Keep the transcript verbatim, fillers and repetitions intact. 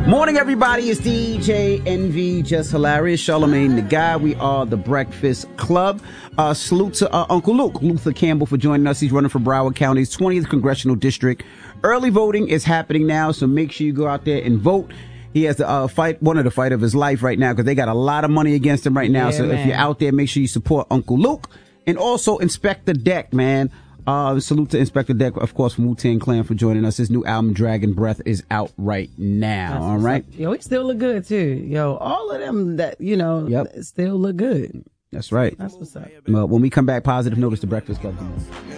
Morning, everybody. It's D J N V, just hilarious. Charlamagne the Guy. We are the Breakfast Club. Uh, salute to uh, Uncle Luke, Luther Campbell, for joining us. He's running for Broward County's twentieth Congressional District. Early voting is happening now, so make sure you go out there and vote. He has the uh, fight, one of the fight of his life right now, because they got a lot of money against him right now. Yeah, so man. If you're out there, make sure you support Uncle Luke. And also Inspector Deck, man. Uh, salute to Inspector Deck, of course, from Wu-Tang Clan, for joining us. His new album, Dragon Breath, is out right now. That's all right. Up. Yo, he still look good too. Yo, all of them that, you know, yep. still look good. That's right. That's what's up. Well, when we come back, positive notice, the Breakfast Club.